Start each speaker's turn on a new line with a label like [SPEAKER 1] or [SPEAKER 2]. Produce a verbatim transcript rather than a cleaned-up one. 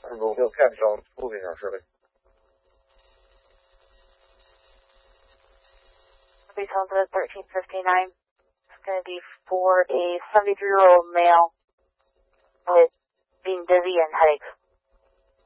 [SPEAKER 1] Tango ten South, moving our service.
[SPEAKER 2] Please hold to thirteen fifty-nine. It's going to be for a seventy-three-year-old male with being dizzy and headaches.